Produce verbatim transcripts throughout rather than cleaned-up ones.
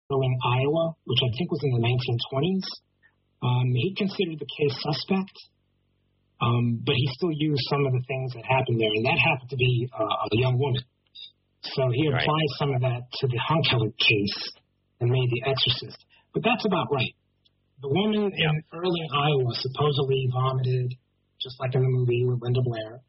in Iowa, which I think was in the nineteen twenties. Um, he considered the case suspect, um, but he still used some of the things that happened there, and that happened to be uh, a young woman. So he applied right. some of that to the Hunkeler case and made The Exorcist. But that's about right. The woman yeah. in early Iowa supposedly vomited, just like in the movie with Linda Blair.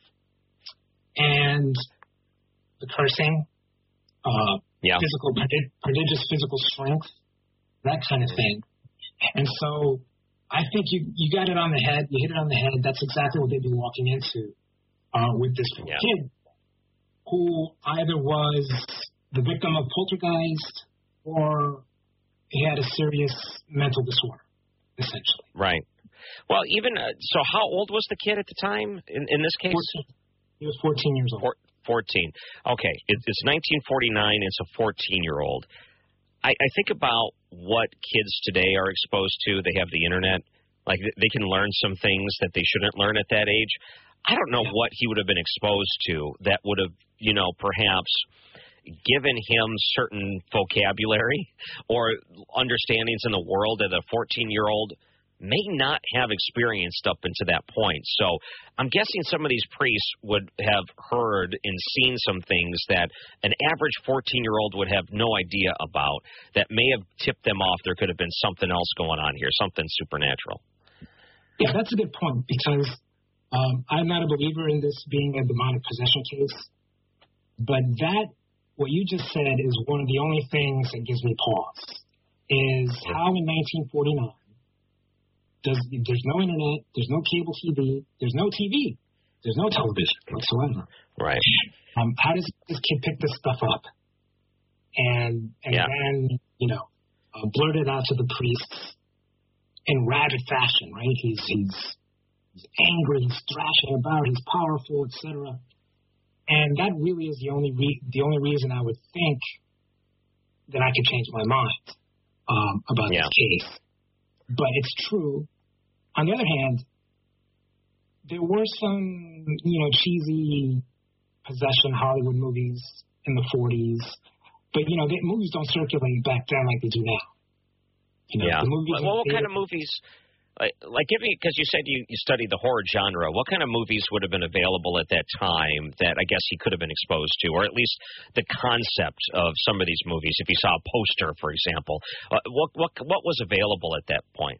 And the cursing, uh, yeah. physical, prodigious physical strength, that kind of thing. And so I think you, you got it on the head. You hit it on the head. That's exactly what they'd be walking into uh, with this yeah. kid who either was the victim of poltergeist or he had a serious mental disorder, essentially. Right. Well, even uh, so, how old was the kid at the time in, in this case? fourteen. He was fourteen years old. Four, fourteen. Okay. It, it's nineteen forty-nine. It's a fourteen-year-old. I, I think about what kids today are exposed to. They have the Internet. Like, they can learn some things that they shouldn't learn at that age. I don't know yeah. what he would have been exposed to that would have, you know, perhaps given him certain vocabulary or understandings in the world that a fourteen-year-old may not have experienced up until that point. So I'm guessing some of these priests would have heard and seen some things that an average fourteen-year-old would have no idea about that may have tipped them off there could have been something else going on here, something supernatural. Yeah, that's a good point because um, I'm not a believer in this being a demonic possession case, but that, what you just said is one of the only things that gives me pause, is how in nineteen forty-nine, Does, there's no internet, there's no cable T V, there's no T V, there's no television whatsoever. Right. Um, how does this kid pick this stuff up? And and yeah. then, you know, uh, blurt it out to the priests in rabid fashion, right? He's, he's, he's angry, he's thrashing about, he's powerful, et cetera. And that really is the only re- the only reason I would think that I could change my mind um, about yeah. this case. But it's true. On the other hand, there were some, you know, cheesy possession Hollywood movies in the forties. But, you know, the movies don't circulate back then like they do now. You know, yeah. The movies well, what kind of movies? Like, like give me, because you said you, you studied the horror genre. What kind of movies would have been available at that time that I guess he could have been exposed to, or at least the concept of some of these movies? If you saw a poster, for example, uh, what what what was available at that point?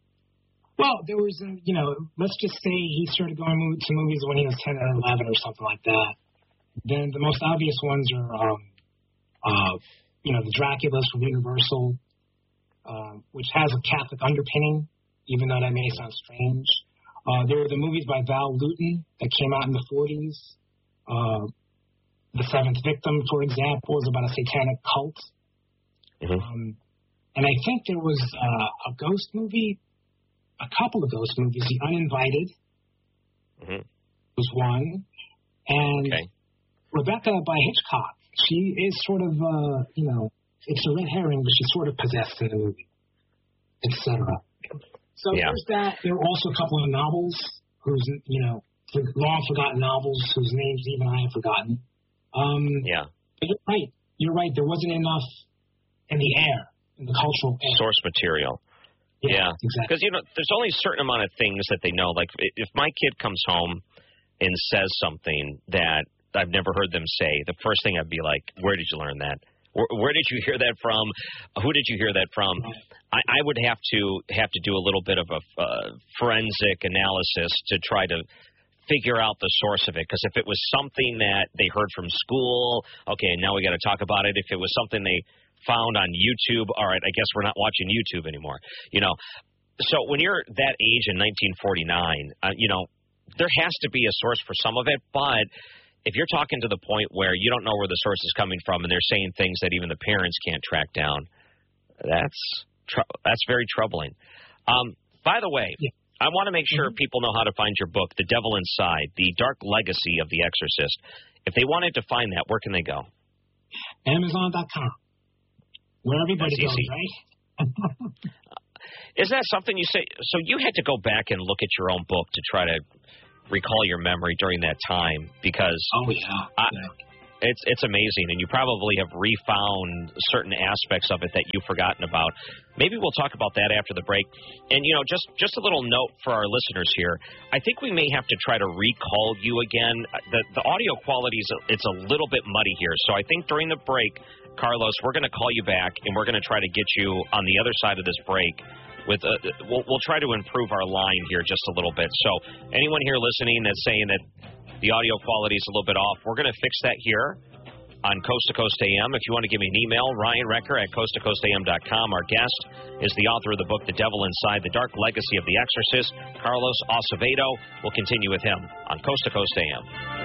Well, there was, um, you know, let's just say he started going to movies when he was ten or eleven or something like that. Then the most obvious ones are, um, uh, you know, the Draculas from Universal, uh, which has a Catholic underpinning, even though that may sound strange. Uh, there were the movies by Val Lewton that came out in the forties. Uh, the Seventh Victim, for example, is about a satanic cult. Mm-hmm. Um, and I think there was uh, a ghost movie, a couple of ghost movies. The Uninvited mm-hmm. was one. And okay. Rebecca by Hitchcock, she is sort of, uh, you know, it's a red herring, but she's sort of possessed in the movie, et cetera. So yeah. there's that. There were also a couple of novels, whose, you know, long forgotten novels whose names even I have forgotten. Um, yeah. But you're right. You're right. There wasn't enough in the air, in the cultural air. Source material. Yeah, yeah. Exactly. Because, you know, there's only a certain amount of things that they know. Like, if my kid comes home and says something that I've never heard them say, the first thing I'd be like, where did you learn that? Where, where did you hear that from? Who did you hear that from? I, I would have to have to do a little bit of a uh, forensic analysis to try to figure out the source of it. Because if it was something that they heard from school, okay, now we got to talk about it. If it was something they found on YouTube, all right, I guess we're not watching YouTube anymore. You know, so when you're that age in nineteen forty-nine, uh, you know, there has to be a source for some of it, but if you're talking to the point where you don't know where the source is coming from and they're saying things that even the parents can't track down, that's tr- that's very troubling. Um, by the way, yeah. I want to make sure mm-hmm. people know how to find your book, The Devil Inside, The Dark Legacy of the Exorcist. If they wanted to find that, where can they go? Amazon dot com. Where everybody that's goes, easy. Right? Is that something you say? So you had to go back and look at your own book to try to recall your memory during that time, because oh yeah, I, yeah. it's it's amazing, and you probably have refound certain aspects of it that you've forgotten about. Maybe we'll talk about that after the break. And, you know, just, just a little note for our listeners here. I think we may have to try to recall you again. The, the audio quality, is it's a little bit muddy here. So I think during the break, Carlos, we're going to call you back, and we're going to try to get you on the other side of this break. With a, we'll, we'll try to improve our line here just a little bit. So anyone here listening that's saying that the audio quality is a little bit off, we're going to fix that here on Coast to Coast A M. If you want to give me an email, Ryan Recker at coast to coast A M dot com. Our guest is the author of the book, The Devil Inside, The Dark Legacy of the Exorcist, Carlos Acevedo. We'll continue with him on Coast to Coast A M.